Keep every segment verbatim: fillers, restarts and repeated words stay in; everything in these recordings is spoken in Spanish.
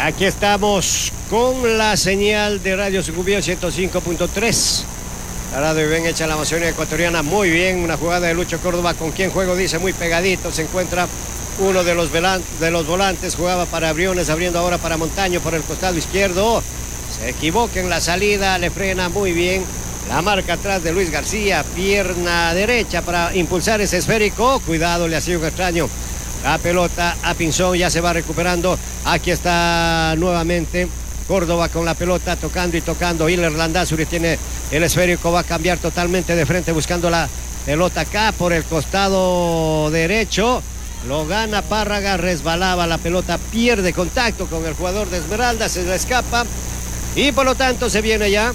Aquí estamos con la señal de Radio Sucumbíos ciento cinco punto tres. La radio bien hecha la Amazonía ecuatoriana. Muy bien, una jugada de Lucho Córdoba, con quien juego dice muy pegadito. Se encuentra uno de los, de los volantes, jugaba para Briones, abriendo ahora para Montaño por el costado izquierdo. Se equivoca en la salida, le frena muy bien. La marca atrás de Luis García, pierna derecha para impulsar ese esférico. Cuidado, le ha sido un extraño. La pelota a Pinzón, ya se va recuperando. Aquí está nuevamente Córdoba con la pelota, tocando y tocando. Hiller Landazuri tiene el esférico, va a cambiar totalmente de frente, buscando la pelota acá por el costado derecho. Lo gana Párraga, resbalaba la pelota, pierde contacto con el jugador de Esmeralda, se le escapa. Y por lo tanto se viene ya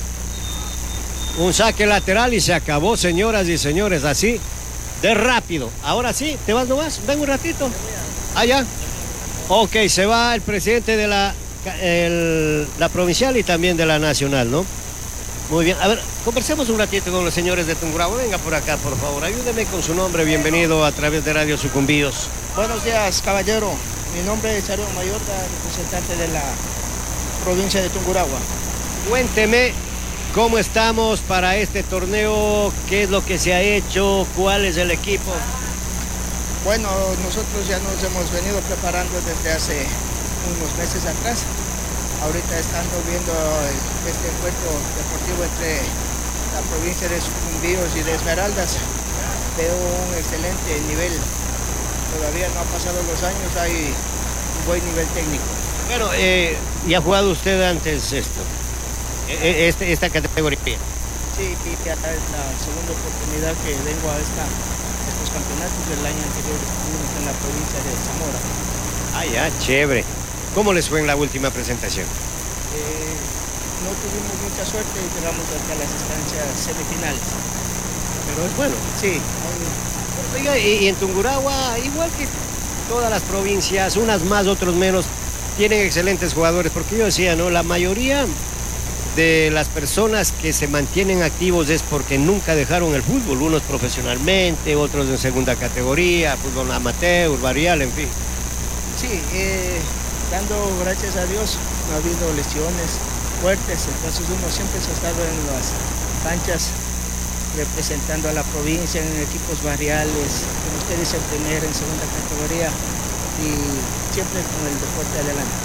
un saque lateral y se acabó, señoras y señores, así de rápido. Ahora sí, ¿te vas nomás? Ven un ratito. Allá. Ok, se va el presidente de la, el, la provincial y también de la nacional, ¿no? Muy bien. A ver, conversemos un ratito con los señores de Tungurahua. Venga por acá, por favor. Ayúdeme con su nombre. Bienvenido a través de Radio Sucumbíos. Buenos días, caballero. Mi nombre es Ariel Mayorta, representante de la provincia de Tungurahua. Cuénteme cómo estamos para este torneo, qué es lo que se ha hecho, cuál es el equipo. Bueno, nosotros ya nos hemos venido preparando desde hace unos meses atrás. Ahorita estando viendo este encuentro deportivo entre la provincia de Sucumbíos y de Esmeraldas, veo un excelente nivel. Todavía no han pasado los años, hay un buen nivel técnico. Bueno, eh, ¿y ha jugado usted antes esto? Este, esta categoría. Sí, ya es la segunda oportunidad que vengo a, esta, a estos campeonatos. Del año anterior estuvimos en la provincia de Zamora. Ah, ya, chévere. ¿Cómo les fue en la última presentación? Eh, no tuvimos mucha suerte y llegamos hasta las instancias semifinales. Pero es bueno. Sí. Hay... Oiga, y, y en Tungurahua, igual que todas las provincias, unas más, otros menos, tienen excelentes jugadores, porque yo decía, ¿no? La mayoría de las personas que se mantienen activos es porque nunca dejaron el fútbol, unos profesionalmente, otros en segunda categoría, fútbol amateur, varial, en fin. Sí, eh, dando gracias a Dios, no ha habido lesiones fuertes, entonces uno siempre se ha estado en las canchas representando a la provincia en equipos variales, como usted dice, en primera, en segunda categoría, y siempre con el deporte adelante.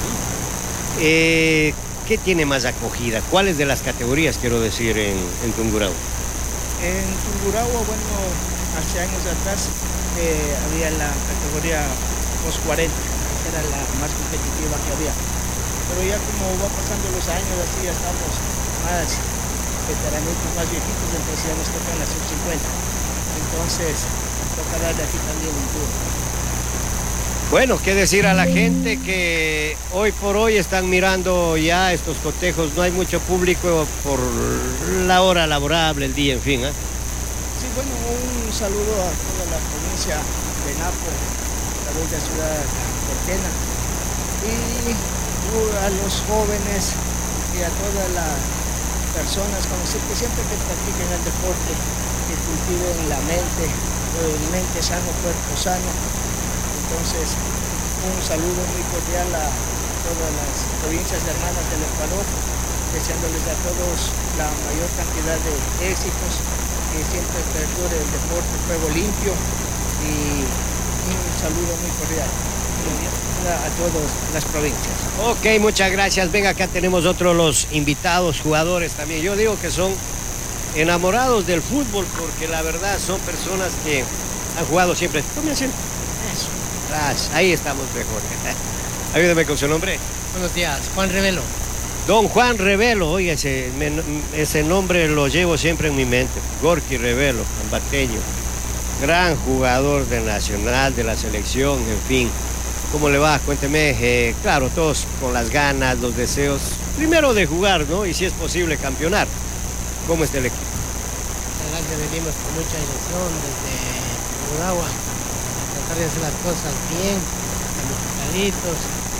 Eh, ¿Qué tiene más acogida? ¿Cuáles de las categorías, quiero decir, en, en Tungurahua? En Tungurahua, bueno, hace años atrás eh, había la categoría post cuarenta, era la más competitiva que había. Pero ya como va pasando los años, así ya estamos más veteranitos, más viejitos, entonces ya nos tocan las sub cincuenta. Entonces, toca darle aquí también un duro. Bueno, qué decir a la gente que hoy por hoy están mirando ya estos cotejos, no hay mucho público por la hora laborable, el día, en fin, ¿eh? Sí, bueno, un saludo a toda la provincia de Napo, a la bella ciudad de Tena, y a los jóvenes y a todas las personas, como que siempre que practiquen el deporte, que cultiven la mente, mente sano, cuerpo sano. Entonces, un saludo muy cordial a todas las provincias hermanas del Ecuador, deseándoles a todos la mayor cantidad de éxitos, que siempre perdure el deporte, el juego limpio, y un saludo muy cordial a todas las provincias. Ok, muchas gracias. Venga, acá tenemos otros los invitados, jugadores también. Yo digo que son enamorados del fútbol, porque la verdad son personas que han jugado siempre. Tómense. Eso. Ahí estamos mejor. Ayúdame con su nombre. Buenos días, Juan Revelo. Don Juan Revelo, oiga, ese, ese nombre lo llevo siempre en mi mente. Gorky Revelo, ambateño. Gran jugador de Nacional, de la selección, en fin. ¿Cómo le va? Cuénteme. Eh, claro, todos con las ganas, los deseos. Primero de jugar, ¿no? Y si es posible, campeonar. ¿Cómo está el equipo? Adelante, venimos con mucha ilusión desde Tungurahua. Tratar de hacer las cosas bien, amicalitos,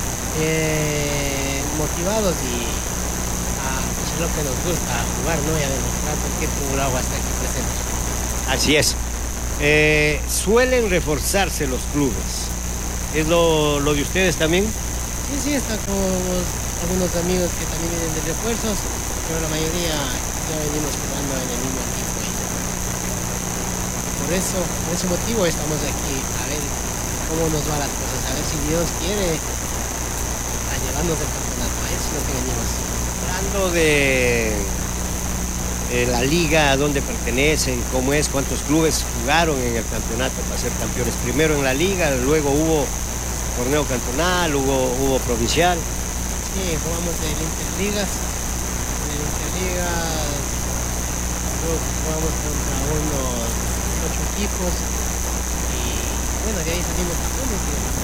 eh, motivados y a hacer lo que nos gusta, a jugar, ¿no? Y a demostrar por qué Tungurahua está aquí presente. Así es. Eh, suelen reforzarse los clubes. ¿Es lo, lo de ustedes también? Sí, sí, está con algunos amigos que también vienen de refuerzos, pero la mayoría ya venimos jugando en el mismo equipo. Por eso, por ese motivo estamos aquí, a ver cómo nos van las cosas, a ver si Dios quiere a llevarnos el campeonato. A eso es lo que venimos. Hablando de, de la liga, a dónde pertenecen, cómo es, cuántos clubes jugaron en el campeonato para ser campeones. Primero en la liga, luego hubo torneo cantonal, hubo, hubo provincial. Sí, jugamos en Interligas. En el Interligas luego jugamos contra unos ocho equipos y bueno, de ahí salimos campeones.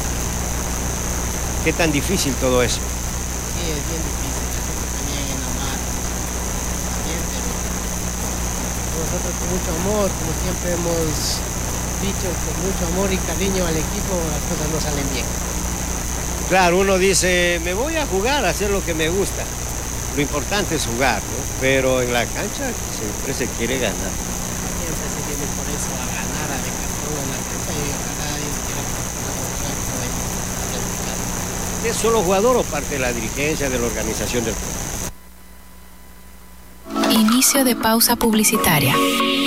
¿Qué tan difícil todo eso? Sí, es bien difícil. La gente también en la mar también, pero nosotros con mucho amor, como siempre hemos dicho, con mucho amor y cariño al equipo, las cosas no salen bien. Claro, uno dice, me voy a jugar, a hacer lo que me gusta. Lo importante es jugar, ¿no? Pero en la cancha siempre se quiere ganar. Siempre se viene por eso a ganar, a dejar todo en la cancha y ojalá Dios quiera que ¿Es solo jugador o parte de la dirigencia, de la organización del club? Inicio de pausa publicitaria.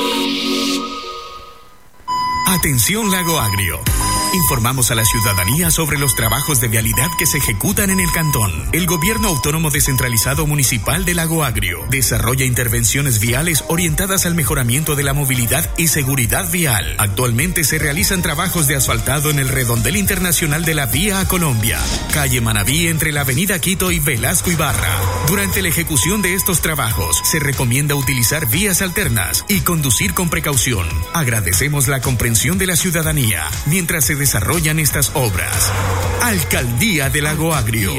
Atención Lago Agrio. Informamos a la ciudadanía sobre los trabajos de vialidad que se ejecutan en el cantón. El Gobierno Autónomo Descentralizado Municipal de Lago Agrio desarrolla intervenciones viales orientadas al mejoramiento de la movilidad y seguridad vial. Actualmente se realizan trabajos de asfaltado en el redondel internacional de la Vía a Colombia, calle Manabí entre la avenida Quito y Velasco Ibarra. Durante la ejecución de estos trabajos se recomienda utilizar vías alternas y conducir con precaución. Agradecemos la comprensión de la ciudadanía mientras se desarrollan estas obras. Alcaldía de Lago Agrio.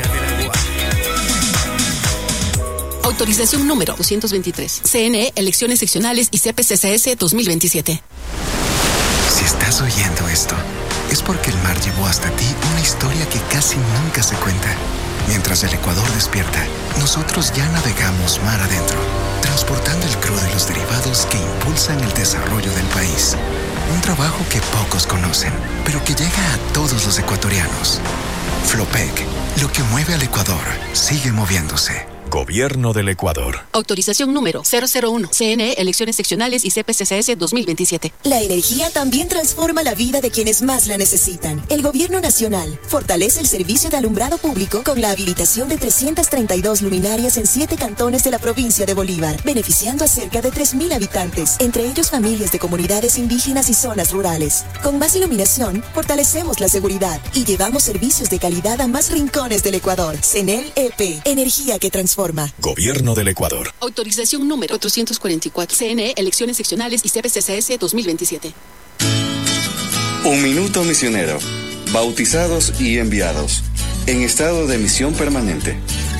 Autorización número doscientos veintitrés. C N E, Elecciones Seccionales y C P C C S dos mil veintisiete. Si estás oyendo esto, es porque el mar llevó hasta ti una historia que casi nunca se cuenta. Mientras el Ecuador despierta, nosotros ya navegamos mar adentro, transportando el crudo y los derivados que impulsan el desarrollo del país. Un trabajo que pocos conocen, pero que llega a todos los ecuatorianos. Flopec, lo que mueve al Ecuador, sigue moviéndose. Gobierno del Ecuador. Autorización número cero cero uno. C N E, Elecciones Seccionales y C P C C S dos mil veintisiete. La energía también transforma la vida de quienes más la necesitan. El Gobierno Nacional fortalece el servicio de alumbrado público con la habilitación de trescientas treinta y dos luminarias en siete cantones de la provincia de Bolívar, beneficiando a cerca de tres mil habitantes, entre ellos familias de comunidades indígenas y zonas rurales. Con más iluminación, fortalecemos la seguridad y llevamos servicios de calidad a más rincones del Ecuador. CENEL E P, energía que transforma. Gobierno del Ecuador. Autorización número cuatrocientos cuarenta y cuatro. C N E, Elecciones Seccionales y C P C C S dos mil veintisiete. Un minuto misionero. Bautizados y enviados. En estado de misión permanente.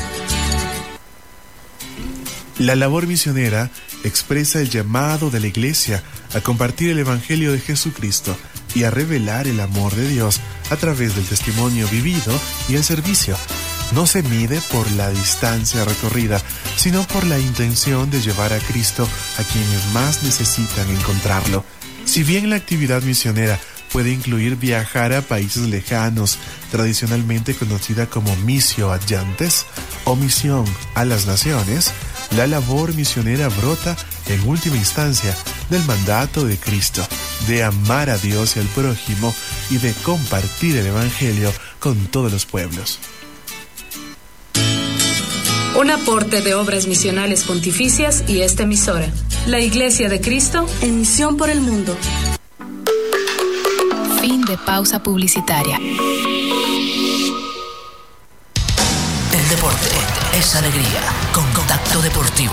La labor misionera expresa el llamado de la Iglesia a compartir el Evangelio de Jesucristo y a revelar el amor de Dios a través del testimonio vivido y el servicio. No se mide por la distancia recorrida, sino por la intención de llevar a Cristo a quienes más necesitan encontrarlo. Si bien la actividad misionera puede incluir viajar a países lejanos, tradicionalmente conocida como missio adyentes o misión a las naciones, la labor misionera brota, en última instancia, del mandato de Cristo, de amar a Dios y al prójimo y de compartir el Evangelio con todos los pueblos. Un aporte de Obras Misionales Pontificias y esta emisora. La Iglesia de Cristo en misión por el mundo. Fin de pausa publicitaria. El deporte es alegría. Contacto Deportivo.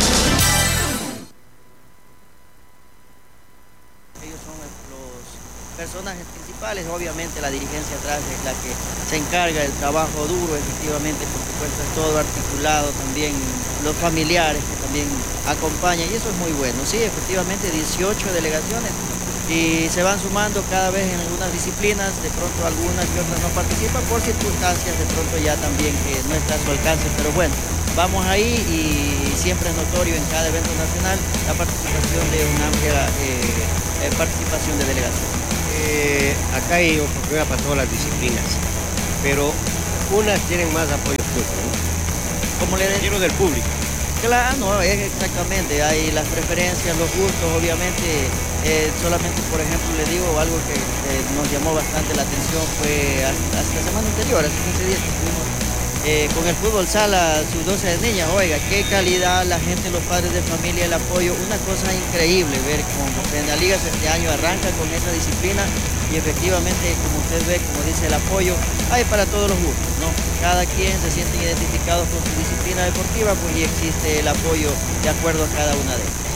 Ellos son los personajes principales, obviamente la dirigencia atrás es la que se encarga del trabajo duro, efectivamente, por supuesto es todo articulado, también los familiares que también acompañan y eso es muy bueno. Sí, efectivamente dieciocho delegaciones y se van sumando cada vez en algunas disciplinas, de pronto algunas y otras no participan por circunstancias de pronto ya también que no está a su alcance, pero bueno, vamos ahí y siempre es notorio en cada evento nacional la participación de una amplia eh, eh, participación de delegaciones. Eh, acá hay oportunidad para todas las disciplinas, pero unas tienen más apoyo que otras, ¿no? Como le quiero del público. Claro, no, es exactamente, hay las preferencias, los gustos, obviamente, eh, solamente por ejemplo le digo algo que eh, nos llamó bastante la atención fue hasta, hasta la semana anterior, hace quince días que estuvimos eh, con el fútbol sala, sus doce de niñas, oiga, qué calidad, la gente, los padres de familia, el apoyo, una cosa increíble ver cómo Fedeligas este año arranca con esa disciplina y efectivamente, como usted ve, como dice, el apoyo hay para todos los gustos, ¿no? Cada quien se siente identificados con su disciplina deportiva, pues y existe el apoyo de acuerdo a cada una de ellas.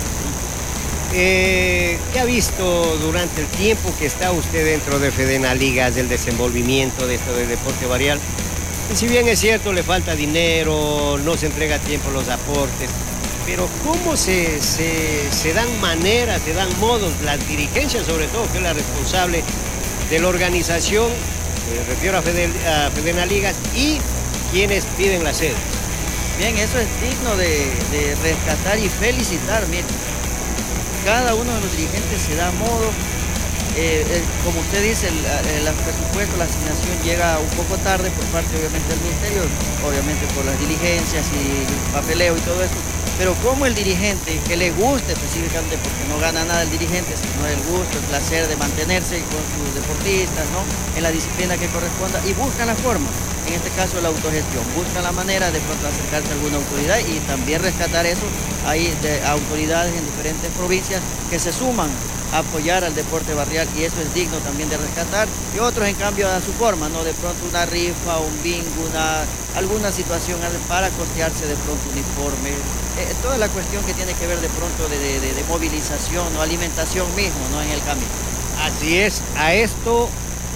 Eh, ¿Qué ha visto durante el tiempo que está usted dentro de Fedenaligas del desenvolvimiento de esto del deporte barrial? Y si bien es cierto, le falta dinero, no se entrega a tiempo los aportes, pero ¿cómo se, se, se dan maneras, se dan modos, las dirigencias sobre todo, que es la responsable de la organización, me refiero a, Fede, a Fedenaligas, y quienes piden la sede? Bien, eso es digno de, de rescatar y felicitar, miren. Cada uno de los dirigentes se da modo, eh, eh, como usted dice, el, el, el presupuesto, la asignación llega un poco tarde por parte obviamente del ministerio, obviamente por las diligencias y el papeleo y todo eso, pero como el dirigente, que le guste específicamente, porque no gana nada el dirigente, sino el gusto, el placer de mantenerse con sus deportistas, ¿no?, en la disciplina que corresponda, y busca la forma, en este caso la autogestión, busca la manera de pronto acercarse a alguna autoridad y también rescatar eso. Hay de autoridades en diferentes provincias que se suman a apoyar al deporte barrial y eso es digno también de rescatar, y otros en cambio a su forma, ¿no?, de pronto una rifa, un bingo, una, alguna situación para costearse de pronto uniforme, eh, toda la cuestión que tiene que ver de pronto de, de, de, de movilización o alimentación mismo, ¿no?, en el camino. Así es, a esto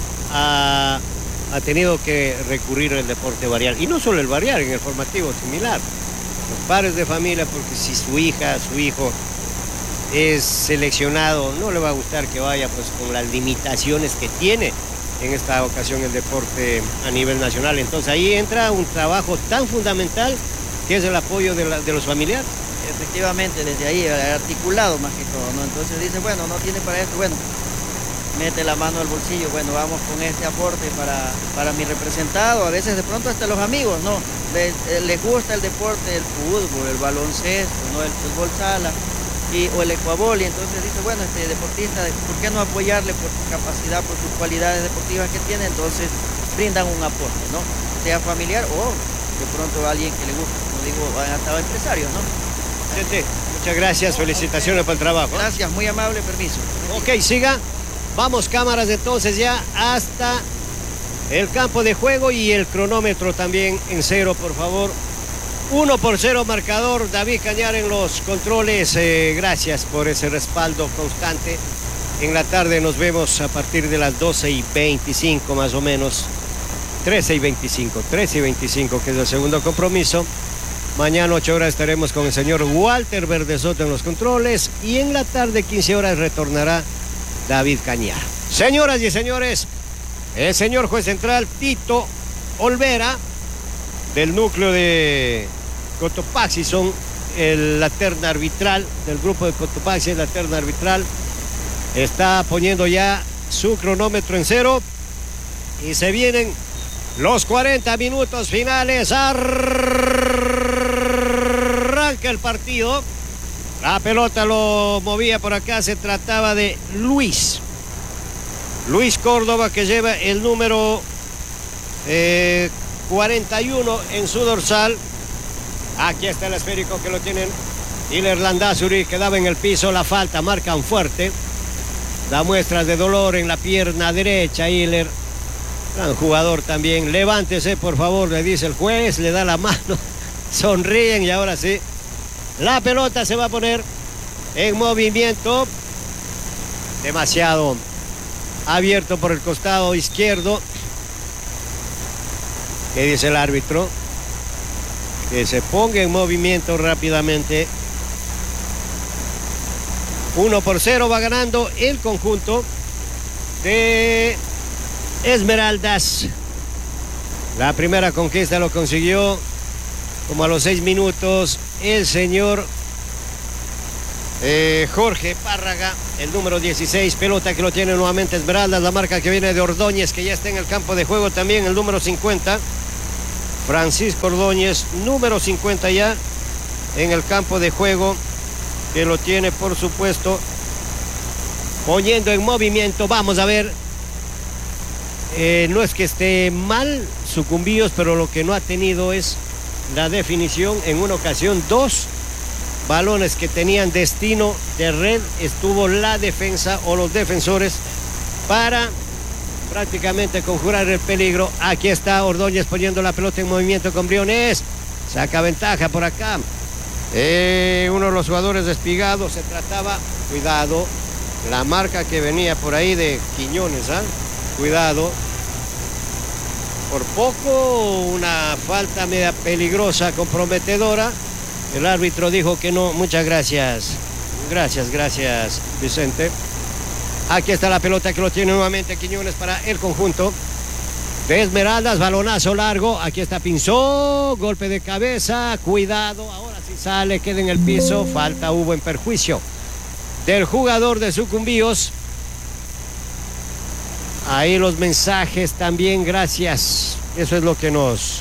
a, ha tenido que recurrir el deporte barrial, y no solo el barrial, en el formativo similar. Los padres de familia, porque si su hija, su hijo es seleccionado, no le va a gustar que vaya pues con las limitaciones que tiene en esta ocasión el deporte a nivel nacional. Entonces ahí entra un trabajo tan fundamental que es el apoyo de, la, de los familiares. Efectivamente, desde ahí, articulado más que todo, ¿no? Entonces dice, bueno, no tiene para esto, bueno, mete la mano al bolsillo, bueno, vamos con este aporte para, para mi representado, a veces de pronto hasta los amigos, ¿no? Les, les gusta el deporte, el fútbol, el baloncesto, ¿no?, el fútbol sala, y, o el ecuabol, y entonces dice, bueno, este deportista, ¿por qué no apoyarle por su capacidad, por sus cualidades deportivas que tiene? Entonces brindan un aporte, ¿no?, sea familiar o de pronto a alguien que le gusta, como digo, hasta empresarios, ¿no? Gente, muchas gracias, felicitaciones por el trabajo. Gracias, muy amable, permiso. Ok, siga. Vamos cámaras entonces ya hasta el campo de juego y el cronómetro también en cero, por favor. Uno por cero marcador, David Cañar en los controles. Eh, gracias por ese respaldo constante. En la tarde nos vemos a partir de las doce y veinticinco más o menos. trece y veinticinco, trece y veinticinco, que es el segundo compromiso. Mañana ocho horas estaremos con el señor Walter Verdesoto en los controles y en la tarde quince horas retornará David Cañar. Señoras y señores, el señor juez central Tito Olvera, del núcleo de Cotopaxi, son el, la terna arbitral del grupo de Cotopaxi, la terna arbitral, está poniendo ya su cronómetro en cero y se vienen los cuarenta minutos finales. Arranca el partido. La pelota lo movía por acá, se trataba de Luis. Luis Córdoba, que lleva el número eh, cuarenta y uno en su dorsal. Aquí está el esférico que lo tienen. Iler Landazuri quedaba en el piso, la falta, marcan fuerte. Da muestras de dolor en la pierna derecha, Iler. Gran jugador también. Levántese, por favor, le dice el juez, le da la mano. Sonríen y ahora sí. La pelota se va a poner en movimiento. Demasiado abierto por el costado izquierdo. ¿Qué dice el árbitro? Que se ponga en movimiento rápidamente. Uno por cero va ganando el conjunto de Esmeraldas. La primera conquista lo consiguió como a los seis minutos el señor eh, Jorge Párraga, el número dieciséis, pelota que lo tiene nuevamente Esmeraldas, la marca que viene de Ordóñez, que ya está en el campo de juego también, el número cincuenta. Francisco Ordóñez, número cincuenta ya en el campo de juego, que lo tiene, por supuesto, poniendo en movimiento. Vamos a ver, eh, no es que esté mal Sucumbíos, pero lo que no ha tenido es la definición. En una ocasión, dos balones que tenían destino de red, estuvo la defensa o los defensores para prácticamente conjurar el peligro. Aquí está Ordóñez poniendo la pelota en movimiento con Briones, saca ventaja por acá. Eh, uno de los jugadores despigados, se trataba, cuidado, la marca que venía por ahí de Quiñones, ¿ah? Cuidado, por poco una falta media peligrosa, comprometedora. El árbitro dijo que no. Muchas gracias, gracias, gracias, Vicente. Aquí está la pelota que lo tiene nuevamente Quiñones para el conjunto de Esmeraldas, balonazo largo. Aquí está Pinzón, golpe de cabeza, cuidado, ahora sí sale, queda en el piso, falta hubo en perjuicio del jugador de Sucumbíos. Ahí los mensajes también, gracias. Eso es lo que nos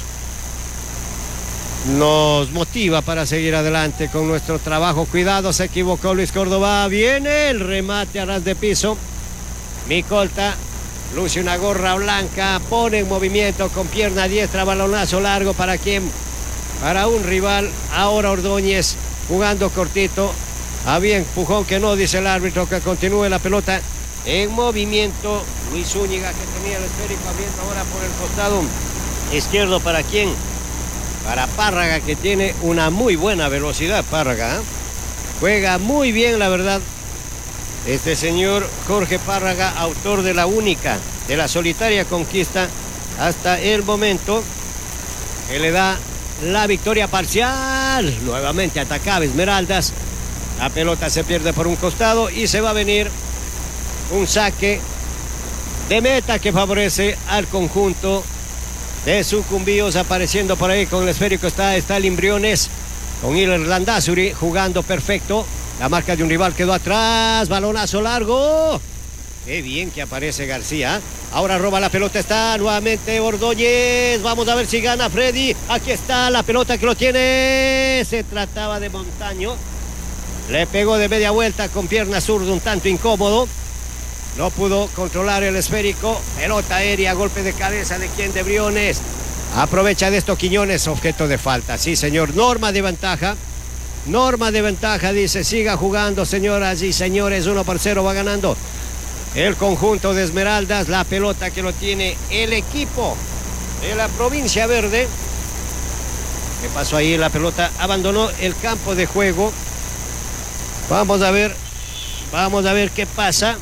nos motiva para seguir adelante con nuestro trabajo. Cuidado, se equivocó Luis Córdoba. Viene el remate a ras de piso. Micolta luce una gorra blanca, pone en movimiento con pierna diestra, balonazo largo. ¿Para quién? Para un rival. Ahora Ordóñez jugando cortito. Había empujón que no, dice el árbitro, que continúe la pelota en movimiento. Luis Zúñiga, que tenía el esférico, abriendo ahora por el costado izquierdo. ¿Para quién? Para Párraga, que tiene una muy buena velocidad. Párraga, ¿eh? Juega muy bien, la verdad, este señor Jorge Párraga, autor de la única, de la solitaria conquista hasta el momento, que le da la victoria parcial. Nuevamente atacaba Esmeraldas. La pelota se pierde por un costado y se va a venir un saque de meta que favorece al conjunto de Sucumbíos. Apareciendo por ahí con el esférico está Stalin Briones, con Hiller Landazuri jugando perfecto. La marca de un rival quedó atrás, balonazo largo. Qué bien que aparece García. Ahora roba la pelota, está nuevamente Ordóñez. Vamos a ver si gana Freddy. Aquí está la pelota que lo tiene. Se trataba de Montaño. Le pegó de media vuelta con pierna zurda, un tanto incómodo. No pudo controlar el esférico. Pelota aérea, golpe de cabeza de quien, de Briones. Aprovecha de esto Quiñones, objeto de falta. Sí, señor, norma de ventaja. Norma de ventaja, dice, siga jugando, señoras y señores. Uno por cero va ganando el conjunto de Esmeraldas. La pelota que lo tiene el equipo de la provincia verde. ¿Qué pasó ahí? La pelota abandonó el campo de juego. Vamos a ver, vamos a ver qué pasa.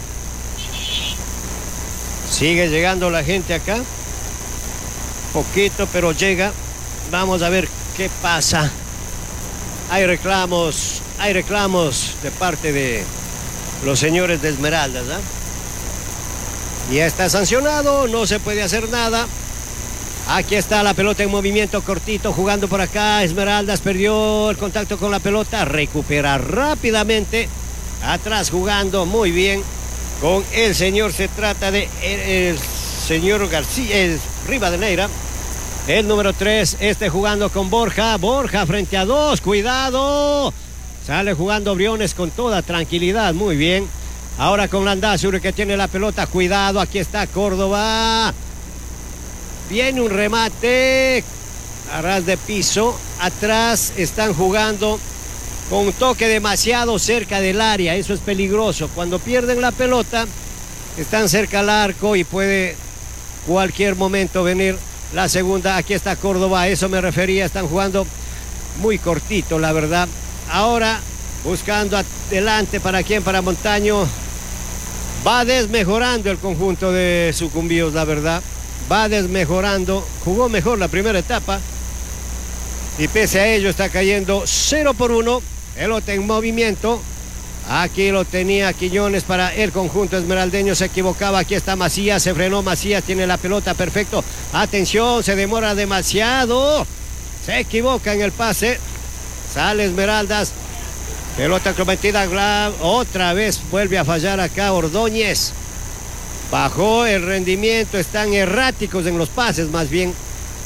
Sigue llegando la gente acá. Poquito, pero llega. Vamos a ver qué pasa. Hay reclamos, hay reclamos de parte de los señores de Esmeraldas, ¿eh? Ya está sancionado, no se puede hacer nada. Aquí está la pelota en movimiento cortito, jugando por acá. Esmeraldas perdió el contacto con la pelota, recupera rápidamente. Atrás jugando muy bien con el señor, se trata de el, el señor García, el Rivadeneira. El número tres, este jugando con Borja. Borja frente a dos, cuidado. Sale jugando Briones con toda tranquilidad, muy bien. Ahora con Landazuri, que tiene la pelota, cuidado, aquí está Córdoba. Viene un remate a ras de piso. Atrás están jugando con un toque demasiado cerca del área. Eso es peligroso. Cuando pierden la pelota, están cerca al arco y puede cualquier momento venir la segunda. Aquí está Córdoba, a eso me refería. Están jugando muy cortito, la verdad. Ahora buscando adelante, ¿para quién? Para Montaño. Va desmejorando el conjunto de Sucumbíos, la verdad. Va desmejorando. Jugó mejor la primera etapa y pese a ello está cayendo cero por uno. Pelota en movimiento. Aquí lo tenía Quiñones para el conjunto esmeraldeño. Se equivocaba. Aquí está Macías. Se frenó Macías. Tiene la pelota. Perfecto. Atención. Se demora demasiado. Se equivoca en el pase. Sale Esmeraldas. Pelota comprometida. Otra vez vuelve a fallar acá Ordóñez. Bajó el rendimiento. Están erráticos en los pases más bien.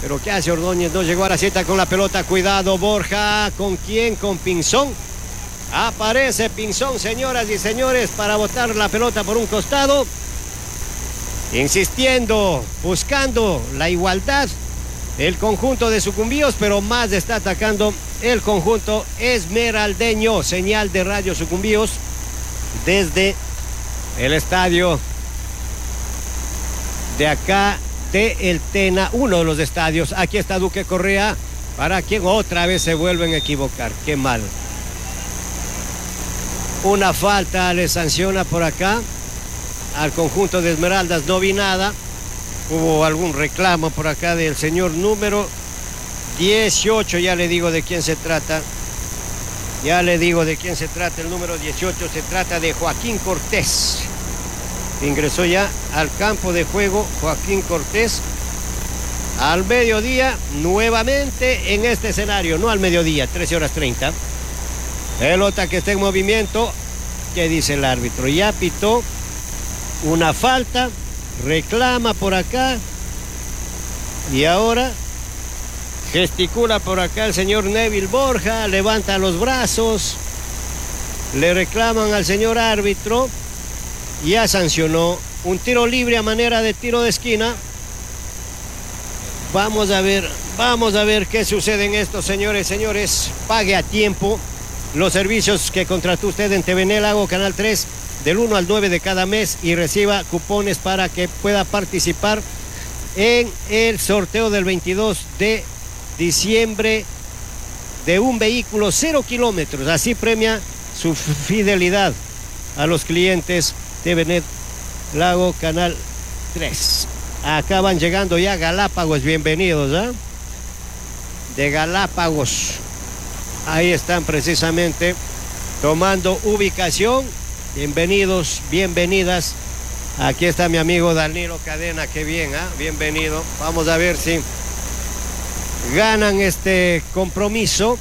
Pero ¿qué hace Ordóñez? No llegó a la cita con la pelota. Cuidado, Borja. ¿Con quién? Con Pinzón. Aparece Pinzón, señoras y señores, para botar la pelota por un costado. Insistiendo, buscando la igualdad. El conjunto de Sucumbíos, pero más está atacando el conjunto esmeraldeño. Señal de Radio Sucumbíos desde el estadio de acá de El Tena, uno de los estadios. Aquí está Duque Correa, para quien otra vez se vuelven a equivocar. Qué mal. Una falta le sanciona por acá al conjunto de Esmeraldas. No vi nada. Hubo algún reclamo por acá del señor número dieciocho. Ya le digo de quién se trata. Ya le digo de quién se trata. El número dieciocho se trata de Joaquín Cortés. Ingresó ya al campo de juego Joaquín Cortés al mediodía, nuevamente en este escenario, no al mediodía, trece horas treinta. Pelota que está en movimiento. ¿Qué dice el árbitro? Ya pitó una falta, reclama por acá y ahora gesticula por acá el señor Neville Borja, levanta los brazos, le reclaman al señor árbitro. Ya sancionó un tiro libre a manera de tiro de esquina. Vamos a ver, vamos a ver qué sucede en esto, señores, señores. Pague a tiempo los servicios que contrató usted en T V N Lago Canal tres del uno al nueve de cada mes y reciba cupones para que pueda participar en el sorteo del veintidós de diciembre de un vehículo cero kilómetros. Así premia su fidelidad a los clientes T V N Lago Canal tres. Acá van llegando ya Galápagos, bienvenidos, ¿eh? De Galápagos. Ahí están precisamente tomando ubicación. Bienvenidos, bienvenidas. Aquí está mi amigo Danilo Cadena, qué bien, ¿eh? Bienvenido. Vamos a ver si ganan este compromiso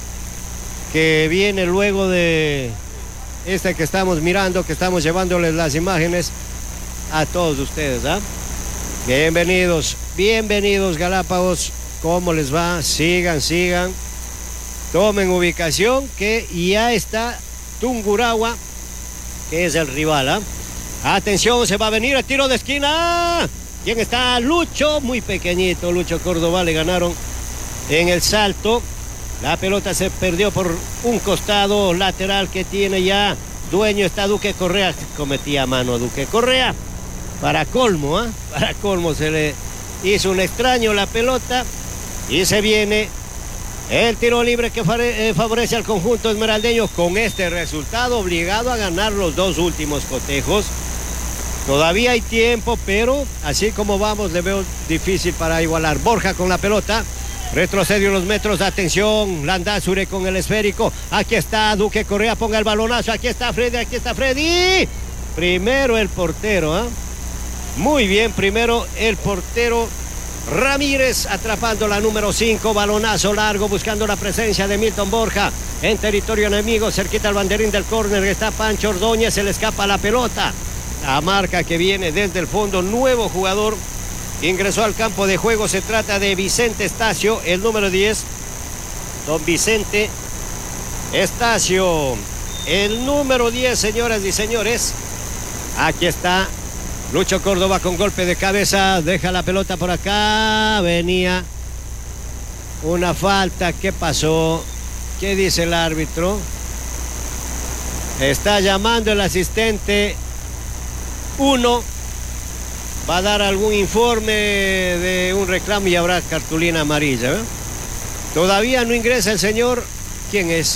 que viene luego de este que estamos mirando, que estamos llevándoles las imágenes a todos ustedes, ¿ah? Bienvenidos, bienvenidos Galápagos. ¿Cómo les va? Sigan, sigan. Tomen ubicación que ya está Tungurahua, que es el rival, ¿ah? Atención, se va a venir el tiro de esquina. ¿Quién está? Lucho, muy pequeñito. Lucho Córdoba, le ganaron en el salto. La pelota se perdió por un costado lateral que tiene ya dueño. Está Duque Correa. Cometía mano Duque Correa. Para colmo, ¿eh? Para colmo se le hizo un extraño la pelota. Y se viene el tiro libre que favorece al conjunto esmeraldeño. Con este resultado obligado a ganar los dos últimos cotejos. Todavía hay tiempo, pero así como vamos le veo difícil para igualar. Borja con la pelota. Retrocedió unos metros, atención, Landázuri con el esférico. Aquí está Duque Correa, ponga el balonazo. Aquí está Freddy, aquí está Freddy. Primero el portero, ¿eh? Muy bien, primero el portero Ramírez atrapando la número cinco. Balonazo largo buscando la presencia de Milton Borja en territorio enemigo. Cerquita al banderín del córner está Pancho Ordóñez, se le escapa la pelota. La marca que viene desde el fondo, nuevo jugador. Ingresó al campo de juego, se trata de Vicente Estacio, el número diez. Don Vicente Estacio, el número diez, señoras y señores. Aquí está Lucho Córdoba con golpe de cabeza, deja la pelota por acá. Venía una falta, ¿qué pasó? ¿Qué dice el árbitro? Está llamando el asistente uno. Va a dar algún informe de un reclamo y habrá cartulina amarilla, ¿eh? Todavía no ingresa el señor. ¿Quién es?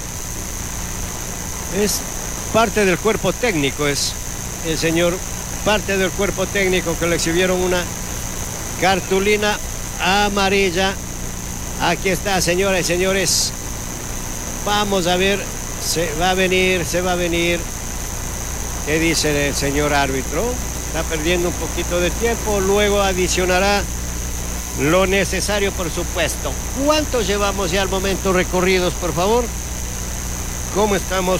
Es parte del cuerpo técnico, es el señor, parte del cuerpo técnico que le exhibieron una cartulina amarilla. Aquí está, señoras y señores. Vamos a ver, se va a venir, se va a venir. ¿Qué dice el señor árbitro? Está perdiendo un poquito de tiempo, luego adicionará lo necesario, por supuesto. ¿Cuántos llevamos ya al momento recorridos, por favor? ¿Cómo estamos?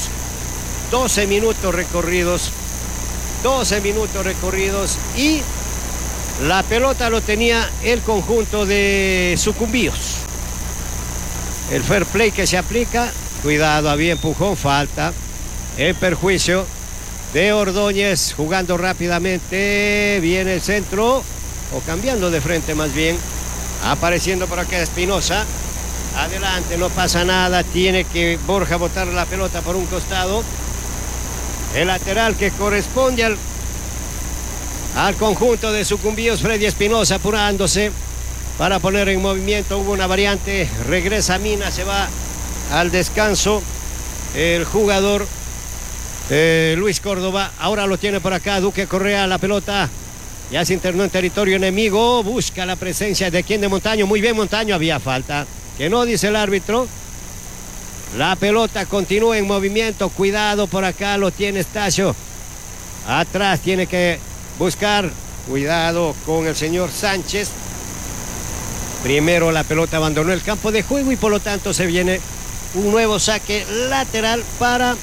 doce minutos recorridos. doce minutos recorridos y La pelota lo tenía el conjunto de Sucumbíos. El fair play que se aplica. Cuidado, había empujón, falta. El perjuicio de Ordóñez jugando rápidamente. Viene el centro, o cambiando de frente más bien. Apareciendo por acá Espinosa. Adelante, no pasa nada. Tiene que Borja botar la pelota por un costado. El lateral que corresponde al, al conjunto de Sucumbíos, Freddy Espinosa, apurándose para poner en movimiento. Hubo una variante. Regresa Mina, se va al descanso el jugador eh, Luis Córdoba. Ahora lo tiene por acá Duque Correa, la pelota ya se internó en territorio enemigo. Busca la presencia de quien de Montaño. Muy bien Montaño, había falta. Que no, dice el árbitro. La pelota continúa en movimiento. Cuidado, por acá lo tiene Estacio. Atrás tiene que buscar. Cuidado con el señor Sánchez. Primero la pelota abandonó el campo de juego y por lo tanto se viene un nuevo saque lateral para,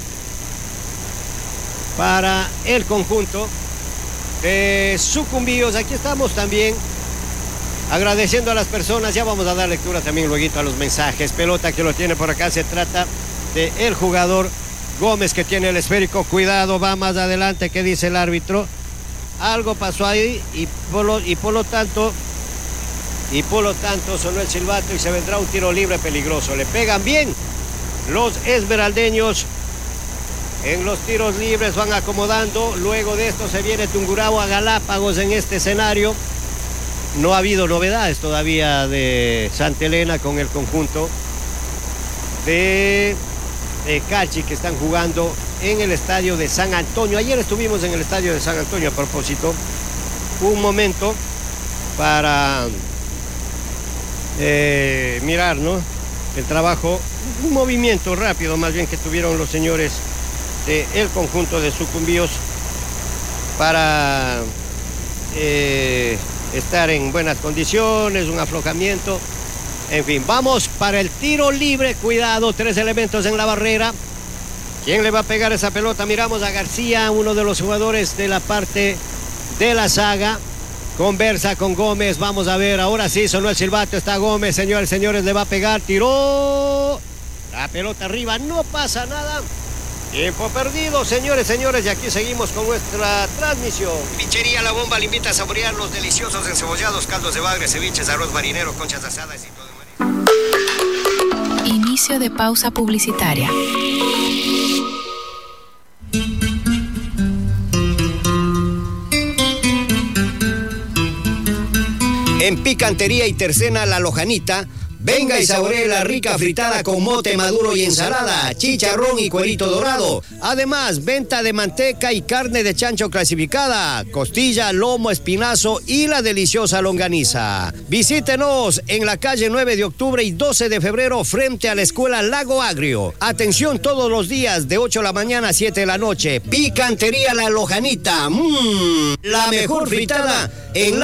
para el conjunto de Sucumbíos. Aquí estamos también agradeciendo a las personas. Ya vamos a dar lectura también luego a los mensajes. Pelota que lo tiene por acá. Se trata de el jugador Gómez, que tiene el esférico. Cuidado, va más adelante. ¿Qué dice el árbitro? Algo pasó ahí y por lo, y por lo tanto y por lo tanto sonó el silbato y se vendrá un tiro libre peligroso. Le pegan bien los esmeraldeños en los tiros libres, van acomodando. Luego de esto se viene Tungurahua Galápagos en este escenario. No ha habido novedades todavía de Santa Elena con el conjunto de, de Cachi, que están jugando en el estadio de San Antonio. Ayer estuvimos en el estadio de San Antonio a propósito. Un momento para eh, mirar, ¿no?, el trabajo, un movimiento rápido más bien que tuvieron los señores del conjunto de Sucumbíos para eh, estar en buenas condiciones, un aflojamiento, en fin. Vamos para el tiro libre. Cuidado, tres elementos en la barrera. ¿Quién le va a pegar esa pelota? Miramos a García, uno de los jugadores de la parte de la saga. Conversa con Gómez, vamos a ver, ahora sí sonó el silbato, está Gómez, señores, señores, le va a pegar, tiró la pelota arriba, no pasa nada. Tiempo perdido, señores, señores, y aquí seguimos con nuestra transmisión. Pizzería La Bomba le invita a saborear los deliciosos encebollados, caldos de bagre, ceviches, arroz marinero, conchas asadas y todo de marisco. Inicio de pausa publicitaria. En Picantería y Tercena La Lojanita, venga y saboree la rica fritada con mote maduro y ensalada, chicharrón y cuerito dorado. Además, venta de manteca y carne de chancho clasificada, costilla, lomo, espinazo y la deliciosa longaniza. Visítenos en la calle nueve de octubre y doce de febrero frente a la escuela Lago Agrio. Atención todos los días de ocho de la mañana a siete de la noche. Picantería La Lojanita. Mmm, la mejor fritada en la